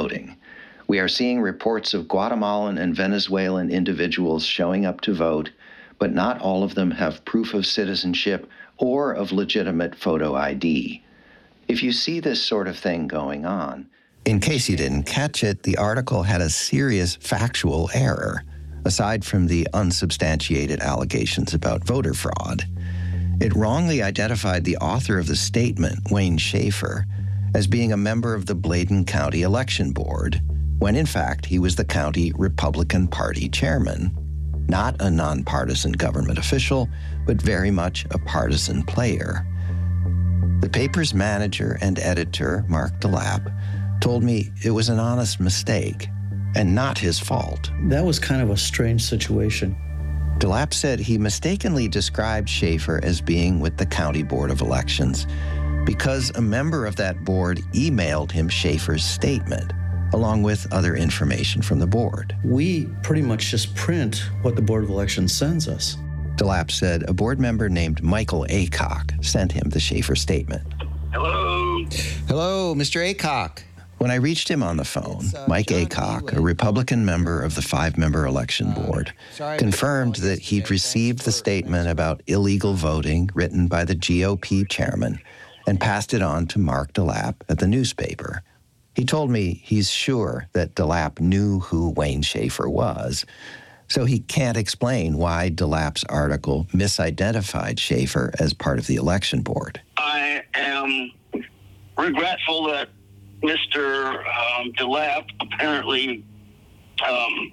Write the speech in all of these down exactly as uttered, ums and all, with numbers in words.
voting. We are seeing reports of Guatemalan and Venezuelan individuals showing up to vote, but not all of them have proof of citizenship or of legitimate photo I D. If you see this sort of thing going on... In case you didn't catch it, the article had a serious factual error, aside from the unsubstantiated allegations about voter fraud. It wrongly identified the author of the statement, Wayne Schaefer, as being a member of the Bladen County Election Board, when in fact he was the county Republican Party chairman, not a nonpartisan government official, but very much a partisan player. The paper's manager and editor, Mark DeLapp, told me it was an honest mistake and not his fault. That was kind of a strange situation. DeLapp said he mistakenly described Schaefer as being with the County Board of Elections because a member of that board emailed him Schaefer's statement, along with other information from the board. We pretty much just print what the Board of Elections sends us. DeLapp said a board member named Michael Aycock sent him the Schaefer statement. Hello? Hello, Mister Aycock. When I reached him on the phone, uh, Mike John Aycock, Ewing, a Republican member of the five-member election board, uh, confirmed that he'd received the statement about illegal voting written by the G O P chairman and passed it on to Mark DeLapp at the newspaper. He told me he's sure that DeLapp knew who Wayne Schaefer was, so he can't explain why DeLapp's article misidentified Schaefer as part of the election board. I am regretful that Mister Um, DeLapp apparently um,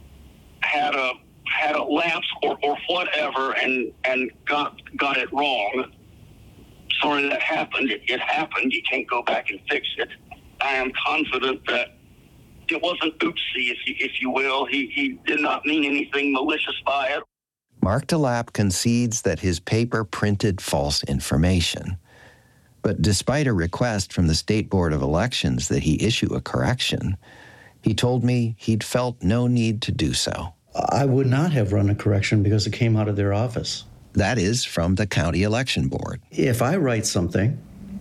had a had a lapse or, or whatever and and got got it wrong. Sorry that happened. It, it happened. You can't go back and fix it. I am confident that it wasn't oopsie, if you if you will. He he did not mean anything malicious by it. Mark DeLapp concedes that his paper printed false information. But despite a request from the State Board of Elections that he issue a correction, he told me he'd felt no need to do so. I would not have run a correction because it came out of their office. That is from the County Election Board. If I write something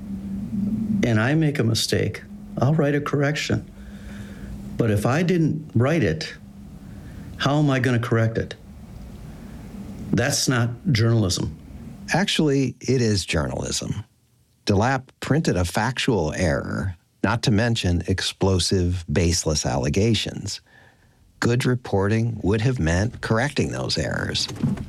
and I make a mistake, I'll write a correction. But if I didn't write it, how am I going to correct it? That's not journalism. Actually, it is journalism. DeLapp printed a factual error, not to mention explosive, baseless allegations. Good reporting would have meant correcting those errors.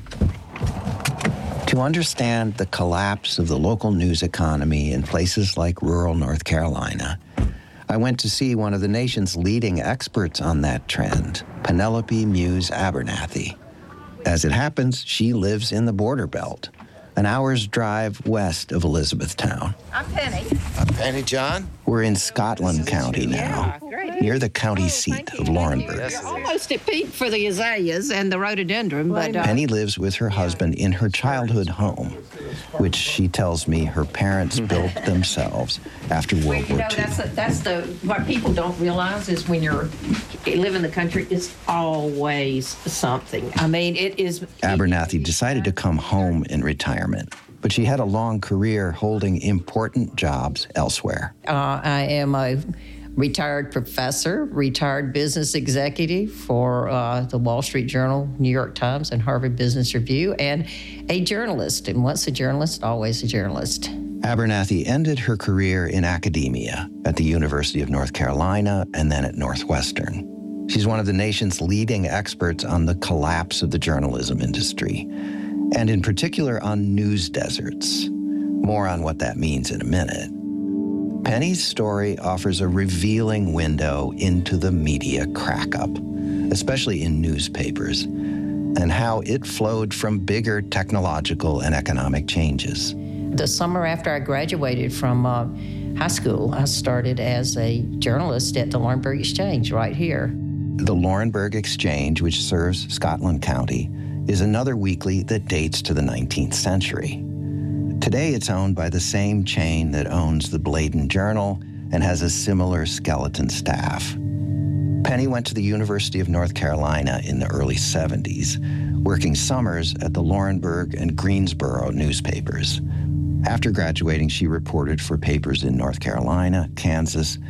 To understand the collapse of the local news economy in places like rural North Carolina, I went to see one of the nation's leading experts on that trend, Penelope Muse Abernathy. As it happens, she lives in the border belt, an hour's drive west of Elizabethtown. I'm Penny. I'm Penny, John. We're in Scotland County now, yeah, near the county seat of Laurinburg. Almost at peak for the azaleas and the rhododendron, but... Uh, Penny lives with her husband in her childhood home, which she tells me her parents built themselves after World well, you War know, Two. That's, a, that's the, what people don't realize is when you're, you live in the country, it's always something. I mean, it is... Abernathy decided to come home in retirement, but she had a long career holding important jobs elsewhere. Uh, I am a retired professor, retired business executive for uh, the Wall Street Journal, New York Times, and Harvard Business Review, and a journalist. And once a journalist, always a journalist. Abernathy ended her career in academia at the University of North Carolina and then at Northwestern. She's one of the nation's leading experts on the collapse of the journalism industry, and in particular on news deserts. More on what that means in a minute. Penny's story offers a revealing window into the media crack-up, especially in newspapers, and how it flowed from bigger technological and economic changes. The summer after I graduated from uh, high school, I started as a journalist at the Laurinburg Exchange right here. The Laurinburg Exchange, which serves Scotland County, is another weekly that dates to the nineteenth century. Today, it's owned by the same chain that owns the Bladen Journal and has a similar skeleton staff. Penny went to the University of North Carolina in the early seventies, working summers at the Laurinburg and Greensboro newspapers. After graduating, she reported for papers in North Carolina, Kansas,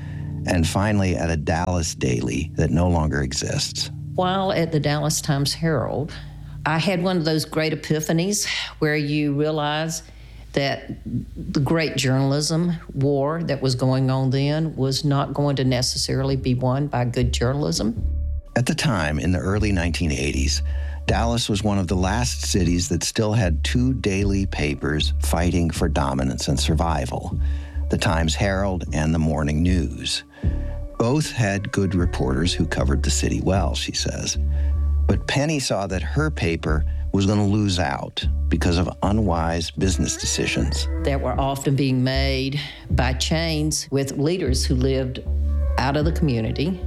and finally at a Dallas daily that no longer exists. While at the Dallas Times-Herald, I had one of those great epiphanies where you realize that the great journalism war that was going on then was not going to necessarily be won by good journalism. At the time, in the early nineteen eighties, Dallas was one of the last cities that still had two daily papers fighting for dominance and survival, the Times-Herald and the Morning News. Both had good reporters who covered the city well, she says. But Penny saw that her paper was going to lose out because of unwise business decisions that were often being made by chains with leaders who lived out of the community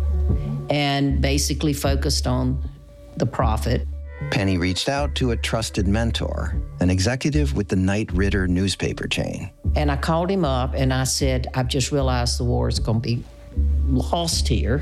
and basically focused on the profit. Penny reached out to a trusted mentor, an executive with the Knight Ridder newspaper chain. And I called him up and I said, I've just realized the war is going to be lost here.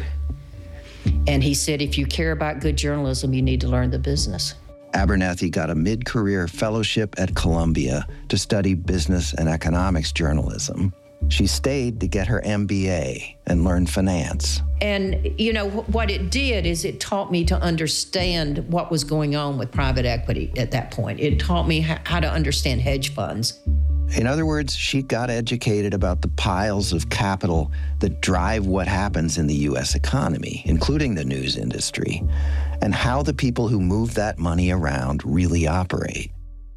And he said, if you care about good journalism, you need to learn the business. Abernathy got a mid-career fellowship at Columbia to study business and economics journalism. She stayed to get her M B A and learn finance. And, you know, what it did is it taught me to understand what was going on with private equity at that point. It taught me how to understand hedge funds. In other words, she got educated about the piles of capital that drive what happens in the U S economy, including the news industry, and how the people who move that money around really operate.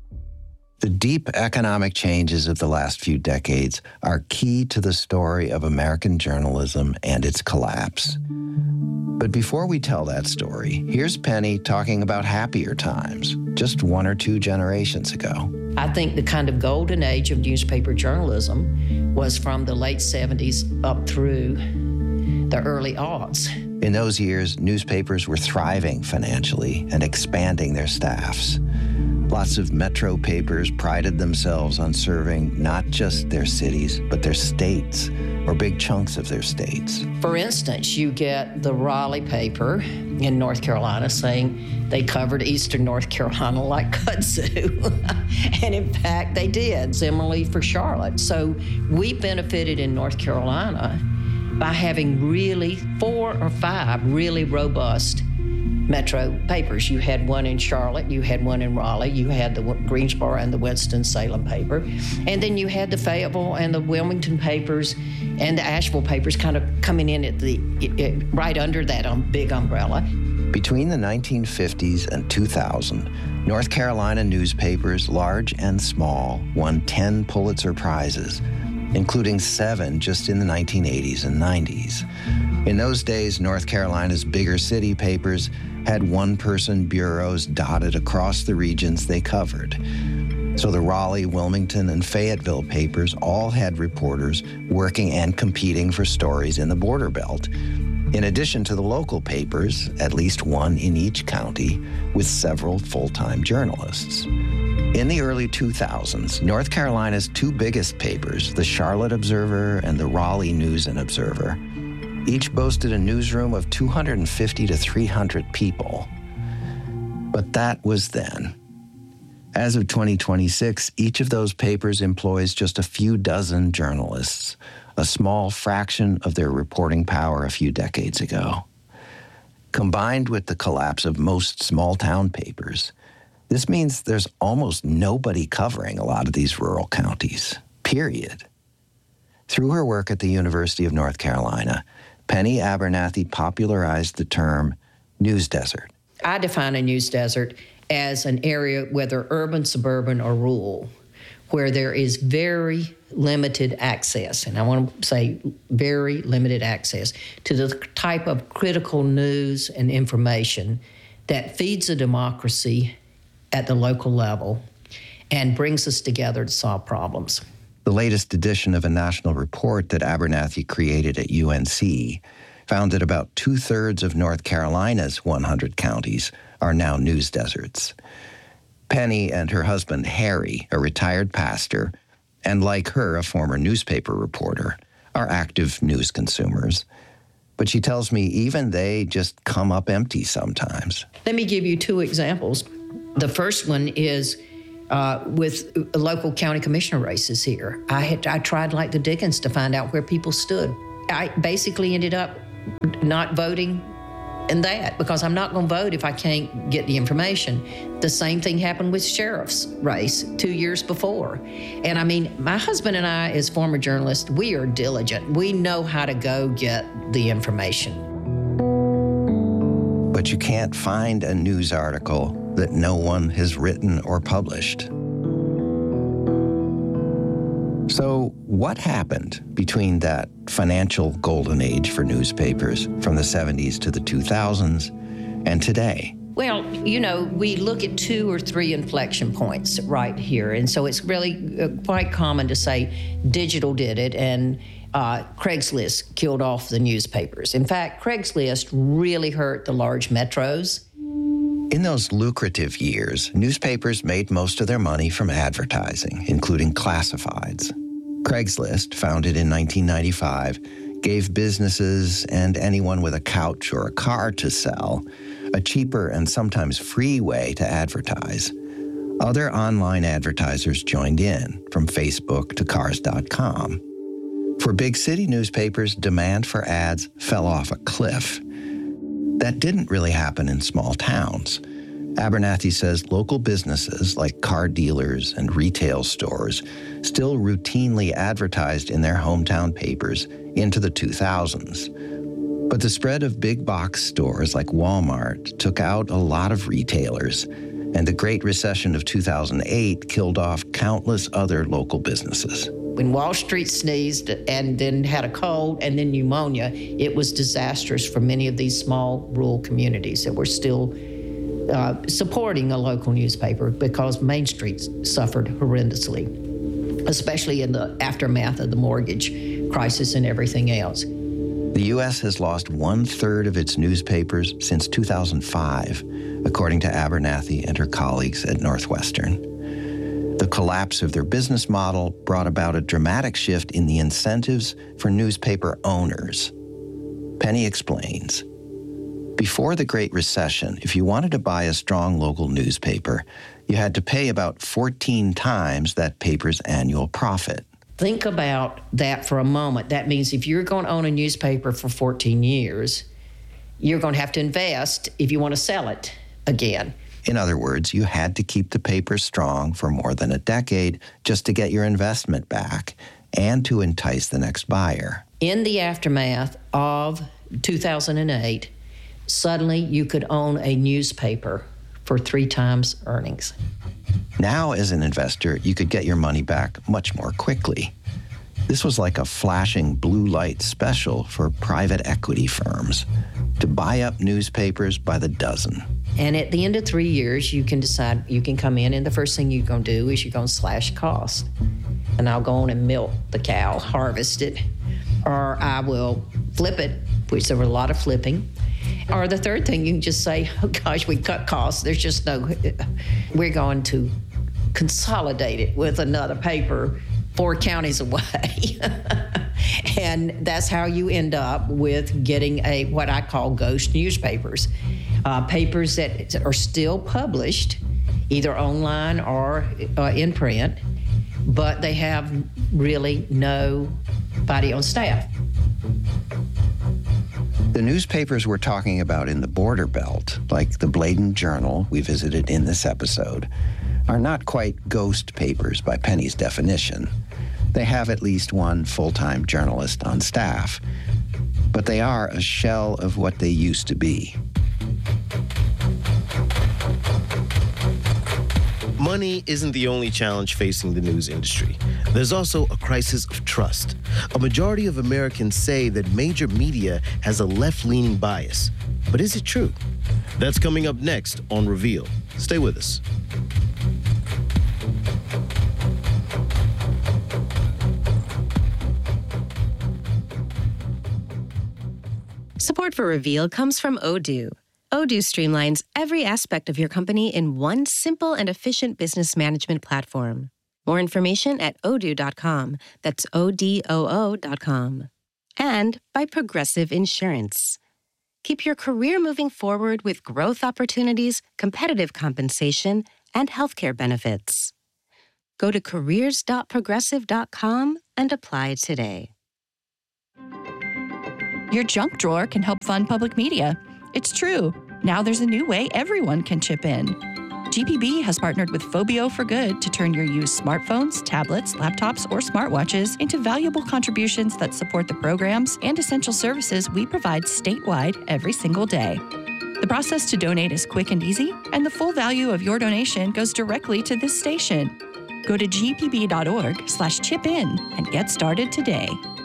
The deep economic changes of the last few decades are key to the story of American journalism and its collapse. But before we tell that story, here's Penny talking about happier times, just one or two generations ago. I think the kind of golden age of newspaper journalism was from the late seventies up through the early aughts. In those years, newspapers were thriving financially and expanding their staffs. Lots of metro papers prided themselves on serving not just their cities, but their states, or big chunks of their states. For instance, you get the Raleigh paper in North Carolina saying they covered eastern North Carolina like kudzu. And in fact, they did. Similarly for Charlotte. So we benefited in North Carolina by having really four or five really robust metro papers. You had one in Charlotte, you had one in Raleigh, you had the Greensboro and the Winston-Salem paper, and then you had the Fayetteville and the Wilmington papers and the Asheville papers kind of coming in at the it, it, right under that um, big umbrella. Between the nineteen fifties and two thousand, North Carolina newspapers, large and small, won ten Pulitzer Prizes, including seven just in the nineteen eighties and nineties. In those days, North Carolina's bigger city papers had one-person bureaus dotted across the regions they covered. So the Raleigh, Wilmington, and Fayetteville papers all had reporters working and competing for stories in the border belt, in addition to the local papers, at least one in each county, with several full-time journalists. In the early two thousands, North Carolina's two biggest papers, the Charlotte Observer and the Raleigh News and Observer, each boasted a newsroom of two hundred fifty to three hundred people. But that was then. As of twenty twenty-six, each of those papers employs just a few dozen journalists, a small fraction of their reporting power a few decades ago. Combined with the collapse of most small-town papers, this means there's almost nobody covering a lot of these rural counties, period. Through her work at the University of North Carolina, Penny Abernathy popularized the term news desert. I define a news desert as an area, whether urban, suburban, or rural, where there is very limited access, and I want to say very limited access, to the type of critical news and information that feeds a democracy at the local level and brings us together to solve problems. The latest edition of a national report that Abernathy created at U N C found that about two-thirds of North Carolina's one hundred counties are now news deserts. Penny and her husband, Harry, a retired pastor, and like her, a former newspaper reporter, are active news consumers. But she tells me even they just come up empty sometimes. Let me give you two examples. The first one is uh, with local county commissioner races here. I had I tried like the Dickens to find out where people stood I basically ended up not voting in that because I'm not going to vote if I can't get the information. The same thing happened with sheriff's race two years before. And I mean, my husband and I, as former journalists, we are diligent. We know how to go get the information. But you can't find a news article that no one has written or published. So what happened between that financial golden age for newspapers from the seventies to the two thousands and today? Well, you know, we look at two or three inflection points right here. And so it's really uh, quite common to say digital did it and uh, Craigslist killed off the newspapers. In fact, Craigslist really hurt the large metros. In those lucrative years, newspapers made most of their money from advertising, including classifieds. Craigslist, founded in nineteen ninety-five, gave businesses and anyone with a couch or a car to sell a cheaper and sometimes free way to advertise. Other online advertisers joined in, from Facebook to Cars dot com. For big city newspapers, demand for ads fell off a cliff. That didn't really happen in small towns. Abernathy says local businesses like car dealers and retail stores still routinely advertised in their hometown papers into the two thousands. But the spread of big box stores like Walmart took out a lot of retailers, and the Great Recession of two thousand eight killed off countless other local businesses. When Wall Street sneezed and then had a cold and then pneumonia, it was disastrous for many of these small rural communities that were still uh, supporting a local newspaper because Main Street suffered horrendously, especially in the aftermath of the mortgage crisis and everything else. The U S has lost one-third of its newspapers since two thousand five, according to Abernathy and her colleagues at Northwestern. The collapse of their business model brought about a dramatic shift in the incentives for newspaper owners. Penny explains. Before the Great Recession, if you wanted to buy a strong local newspaper, you had to pay about fourteen times that paper's annual profit. Think about that for a moment. That means if you're going to own a newspaper for fourteen years, you're going to have to invest if you want to sell it again. In other words, you had to keep the paper strong for more than a decade just to get your investment back and to entice the next buyer. In the aftermath of two thousand eight, suddenly you could own a newspaper for three times earnings. Now, as an investor, you could get your money back much more quickly. This was like a flashing blue light special for private equity firms to buy up newspapers by the dozen. And at the end of three years, you can decide, you can come in, and the first thing you're going to do is you're going to slash cost. And I'll go on and milk the cow, harvest it, or I will flip it, which there were a lot of flipping. Or the third thing, you can just say, oh gosh, we cut costs. There's just no, we're going to consolidate it with another paper four counties away. And that's how you end up with getting a what I call ghost newspapers, uh, papers that are still published, either online or uh, in print, but they have really nobody on staff. The newspapers we're talking about in the Border Belt, like the Bladen Journal we visited in this episode, are not quite ghost papers by Penny's definition. They have at least one full-time journalist on staff, but they are a shell of what they used to be. Money isn't the only challenge facing the news industry. There's also a crisis of trust. A majority of Americans say that major media has a left-leaning bias. But is it true? That's coming up next on Reveal. Stay with us. Support for Reveal comes from Odoo. Odoo streamlines every aspect of your company in one simple and efficient business management platform. More information at odoo dot com. That's O D O O dot com. And by Progressive Insurance. Keep your career moving forward with growth opportunities, competitive compensation, and healthcare benefits. Go to careers dot progressive dot com and apply today. Your junk drawer can help fund public media. It's true. Now there's a new way everyone can chip in. G P B has partnered with Phobio for Good to turn your used smartphones, tablets, laptops, or smartwatches into valuable contributions that support the programs and essential services we provide statewide every single day. The process to donate is quick and easy, and the full value of your donation goes directly to this station. Go to g p b dot org slash chip in and get started today.